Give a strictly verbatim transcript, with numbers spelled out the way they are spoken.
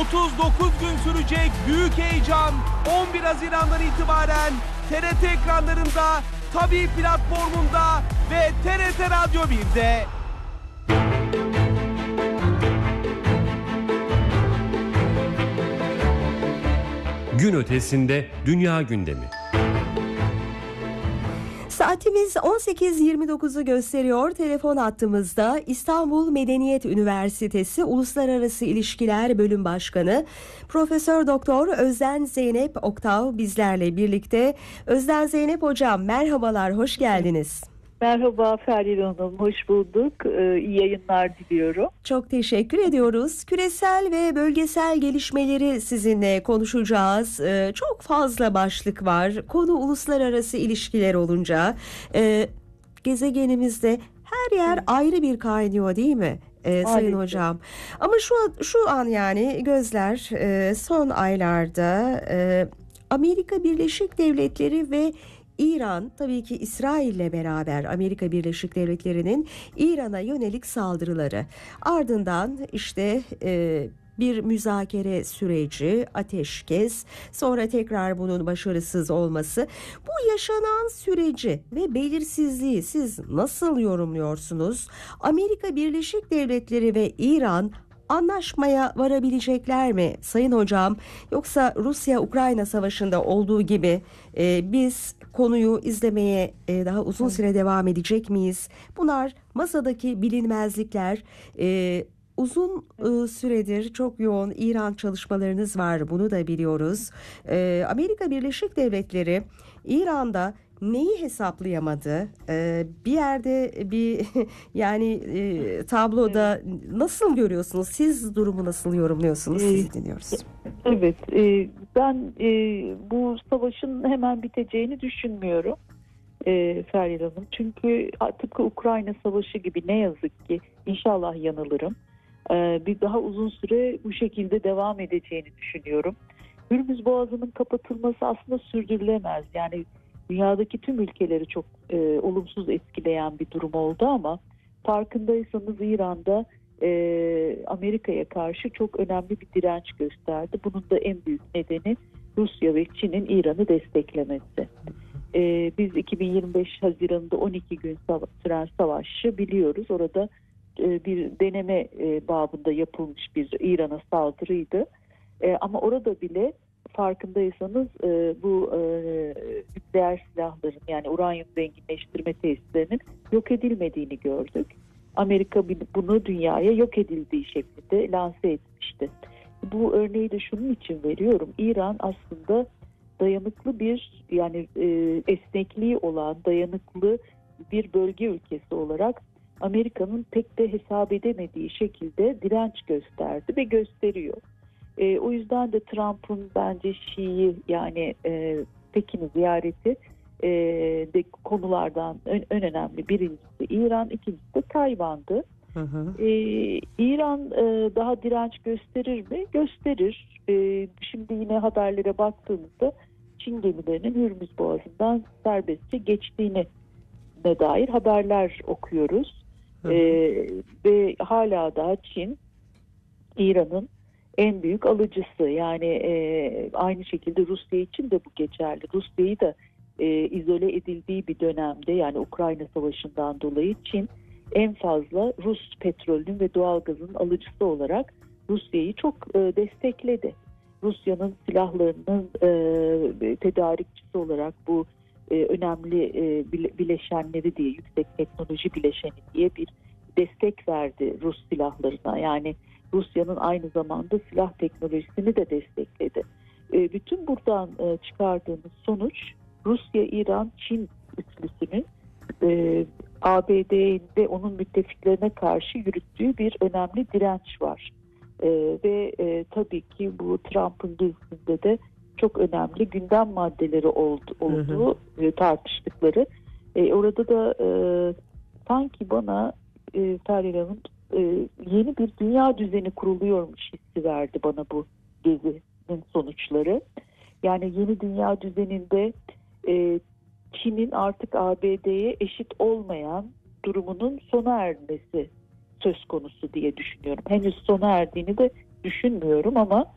otuz dokuz gün sürecek büyük heyecan on bir Haziran'dan itibaren T R T ekranlarında, Tabii platformunda ve T R T Radyo bir'de. Gün ötesinde dünya gündemi. Saatimiz on sekiz yirmi dokuzu gösteriyor. Telefon hattımızda İstanbul Medeniyet Üniversitesi Uluslararası İlişkiler Bölüm Başkanı Profesör Doktor Özden Zeynep Oktav bizlerle birlikte. Özden Zeynep Hocam, merhabalar, hoş geldiniz. Merhaba Feride Hanım, hoş bulduk. Ee, iyi yayınlar diliyorum. Çok teşekkür ediyoruz. Küresel ve bölgesel gelişmeleri sizinle konuşacağız. Ee, çok fazla başlık var. Konu uluslararası ilişkiler olunca e, gezegenimizde her yer ayrı bir kaynıyor, değil mi? Ee, Sayın Hocam. Ama şu şu an yani gözler e, son aylarda e, Amerika Birleşik Devletleri ve İran, tabii ki İsrail'le beraber Amerika Birleşik Devletleri'nin İran'a yönelik saldırıları. Ardından işte e, bir müzakere süreci, ateşkes, sonra tekrar bunun başarısız olması. Bu yaşanan süreci ve belirsizliği siz nasıl yorumluyorsunuz? Amerika Birleşik Devletleri ve İran anlaşmaya varabilecekler mi Sayın Hocam? Yoksa Rusya-Ukrayna savaşında olduğu gibi e, biz konuyu izlemeye e, daha uzun süre devam edecek miyiz? Bunlar masadaki bilinmezlikler. E, uzun e, süredir çok yoğun İran çalışmalarınız var, bunu da biliyoruz. E, Amerika Birleşik Devletleri İran'da neyi hesaplayamadı? Ee, bir yerde bir yani e, tabloda nasıl görüyorsunuz? Siz durumu nasıl yorumluyorsunuz? Sizi dinliyoruz. Evet, e, ben e, bu savaşın hemen biteceğini düşünmüyorum e, Feride Hanım. Çünkü tıpkı Ukrayna Savaşı gibi, ne yazık ki, inşallah yanılırım, e, bir daha uzun süre bu şekilde devam edeceğini düşünüyorum. Hürmüz Boğazı'nın kapatılması aslında sürdürülemez. Yani dünyadaki tüm ülkeleri çok e, olumsuz etkileyen bir durum oldu ama farkındaysanız İran'da e, Amerika'ya karşı çok önemli bir direnç gösterdi. Bunun da en büyük nedeni Rusya ve Çin'in İran'ı desteklemesi. E, biz iki bin yirmi beş Haziran'da on iki gün sava- süren savaşı biliyoruz. Orada e, bir deneme e, babında yapılmış bir İran'a saldırıydı. E, ama orada bile farkındaysanız e, bu e, nükleer silahların, yani uranyum zenginleştirme tesislerinin yok edilmediğini gördük. Amerika bunu dünyaya yok edildiği şeklinde lanse etmişti. Bu örneği de şunun için veriyorum. İran aslında dayanıklı bir, yani e, esnekliği olan dayanıklı bir bölge ülkesi olarak Amerika'nın pek de hesap edemediği şekilde direnç gösterdi ve gösteriyor. E, o yüzden de Trump'ın bence Şii, yani e, Pekin'i ziyareti e, de konulardan en, en önemli birincisi İran, ikincisi de Tayvan'dı. Hı hı. E, İran e, daha direnç gösterir mi? Gösterir. E, şimdi yine haberlere baktığımızda Çin gemilerinin Hürmüz Boğazı'ndan serbestçe geçtiğine dair haberler okuyoruz. Hı hı. E, ve hala da Çin İran'ın en büyük alıcısı. Yani e, aynı şekilde Rusya için de bu geçerli. Rusya'yı da e, izole edildiği bir dönemde, yani Ukrayna Savaşı'ndan dolayı Çin en fazla Rus petrolünün ve doğalgazının alıcısı olarak Rusya'yı çok e, destekledi. Rusya'nın silahlarının e, tedarikçisi olarak bu e, önemli e, bileşenleri diye, yüksek teknoloji bileşeni diye bir destek verdi Rus silahlarına. Yani Rusya'nın aynı zamanda silah teknolojisini de destekledi. E, bütün buradan e, çıkardığımız sonuç, Rusya, İran, Çin üçlüsünün e, A B D ve onun müttefiklerine karşı yürüttüğü bir önemli direnç var. E, ve e, tabii ki bu Trump'ın gezisinde de çok önemli gündem maddeleri oldu, olduğu hı hı. E, tartıştıkları. E, orada da e, sanki bana e, Feride Hanım e, yeni bir dünya düzeni kuruluyormuş hissi verdi bana bu gezinin sonuçları. Yani yeni dünya düzeninde e, Çin'in artık A B D'ye eşit olmayan durumunun sona ermesi söz konusu diye düşünüyorum. Henüz sona erdiğini de düşünmüyorum ama